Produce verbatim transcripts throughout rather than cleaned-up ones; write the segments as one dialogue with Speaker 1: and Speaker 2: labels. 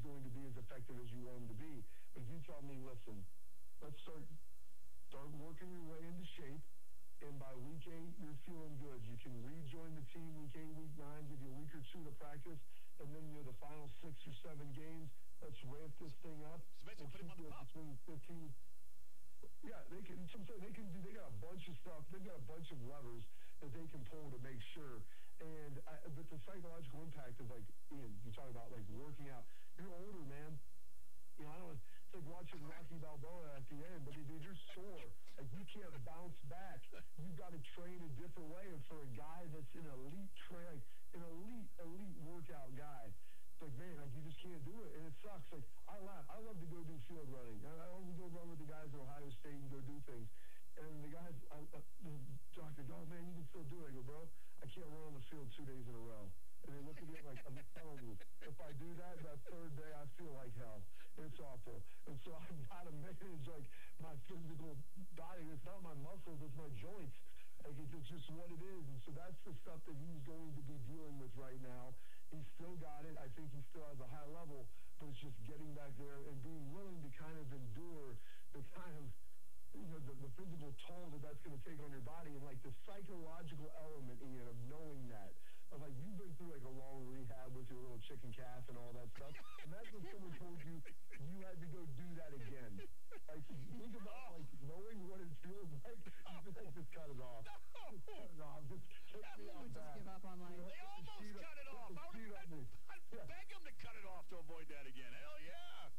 Speaker 1: going to be as effective as you want him to be. But if you tell me, listen, let's start start working your way into shape, and by week eight, you're feeling good. You can rejoin the team week eight, week nine, give you a week or two to practice, and then, you know, the final six or seven games, let's ramp this thing up.
Speaker 2: So basically put him on the pup.
Speaker 1: Between fifteen Yeah, they can. They can do. They got a bunch of stuff. They've got a bunch of levers that they can pull to make sure. And I, but the psychological impact of, like, Ian, you talk about, like, working out. You're older, man. You know, I don't. It's like watching Rocky Balboa at the end, but dude, you're sore. Like, you can't bounce back. You've got to train a different way. And for a guy that's an elite train, like, an elite, elite workout guy, it's like, man, like, you just can't do it, and it sucks. Like, I laugh. I love to go do field running. I, I love to go run with the guys at Ohio State and go do things. And the guys, I, I, the doctor, oh, man, you can still do it. I go, bro, I can't run on the field two days in a row. And they look at me like, I'm telling you, if I do that, that third day, I feel like hell. It's awful. And so I've got to manage, like, my physical body. It's not my muscles, it's my joints. Like, it's just what it is. And so that's the stuff that he's going to be dealing with right now. He's still got it. I think he still has a high level, but it's just getting back there and being willing to kind of endure the kind of, you know, the, the physical toll that that's going to take on your body, and, like, the psychological element, Ian, of knowing that. Of, like, you've been through, like, a long rehab with your little chicken calf and all that stuff. And that's when someone told you you had to go do that again. Like, think about, like, knowing what it feels like. You just, like, just cut it off.
Speaker 2: No.
Speaker 1: Just cut it off. Just take me
Speaker 3: I
Speaker 1: out
Speaker 3: would just
Speaker 1: back.
Speaker 3: give up on life.
Speaker 1: You know,
Speaker 2: They almost
Speaker 1: sheet
Speaker 2: cut it off.
Speaker 1: up,
Speaker 2: I
Speaker 1: sheet
Speaker 2: would
Speaker 1: up me.
Speaker 2: I'd
Speaker 1: Yeah.
Speaker 2: beg him to cut it off to avoid that again. Hell yeah.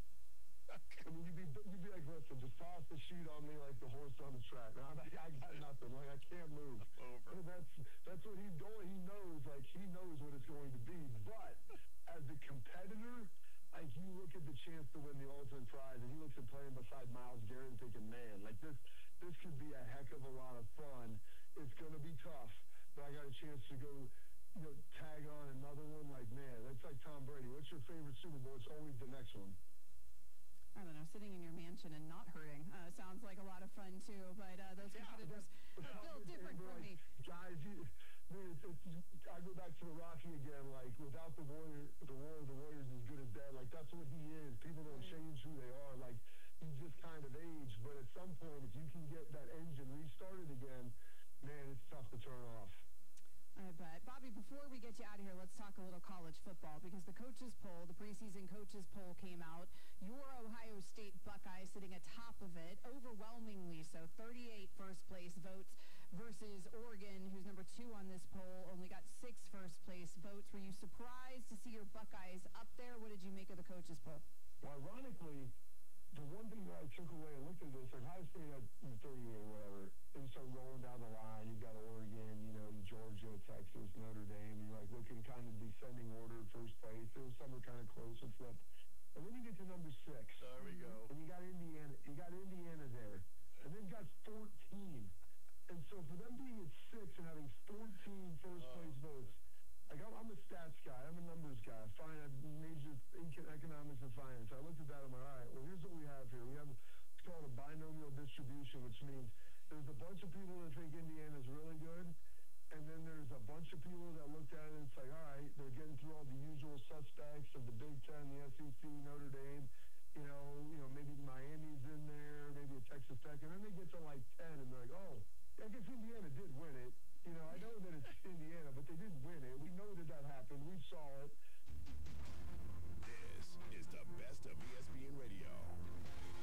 Speaker 1: I mean, you'd be, you'd be like, listen, just toss the sheet on me like the horse on the track. No, I, I got nothing. Like, I can't move.
Speaker 2: Over.
Speaker 1: And that's that's what he's doing. He knows, like, he knows what it's going to be. But as a competitor, like, you look at the chance to win the ultimate prize, and he looks at playing beside Myles Garrett and thinking, man, like, this this could be a heck of a lot of fun. It's going to be tough, but I got a chance to go, you know, tag on another one. Like, man, that's like Tom Brady. What's your favorite Super Bowl? It's always the next one.
Speaker 3: I don't know, sitting in your mansion and not hurting uh, sounds like a lot of fun, too. But uh, those
Speaker 2: Yeah.
Speaker 3: competitors
Speaker 1: But
Speaker 3: are still
Speaker 1: Tom,
Speaker 3: different
Speaker 1: like,
Speaker 3: from me.
Speaker 1: Guys, you, man, it's, it's, I go back to the Rocky again. Like, without the warrior, the warrior, the warrior's as good as dead. Like, that's what he is. People don't change who they are. Like, he's just kind of aged. But at some point, if you can get that engine restarted again, man, it's tough to turn off.
Speaker 3: I bet. Bobby, before we get you out of here, let's talk a little college football, because the coaches poll, the preseason coaches poll came out. Your Ohio State Buckeyes sitting atop of it, overwhelmingly so, thirty-eight first-place votes versus Oregon, who's number two on this poll, only got six first-place votes. Were you surprised to see your Buckeyes up there? What did you make of the coaches poll?
Speaker 1: Well, ironically, the one thing that I took away and looked at this, like, Ohio State had thirty-eight or whatever, and you start rolling down the line. You've got Oregon, you know, Georgia, Texas, Notre Dame. You're, like, looking kind of descending order, first place. There was some are kind of close and flipped. And then you get to number six.
Speaker 2: There we go.
Speaker 1: And you got Indiana. You got Indiana there. And then you got fourteen. And so for them being at six and having fourteen first-place oh. votes, like, I'm, I'm a stats guy. I'm a numbers guy. Fine, I majored in economics and finance. I looked at that. I'm like, all right, well, here's what we have here. We have, it's called a binomial distribution, which means there's a bunch of people that think Indiana's really good, and then there's a bunch of people that looked at it and it's like, all right, they're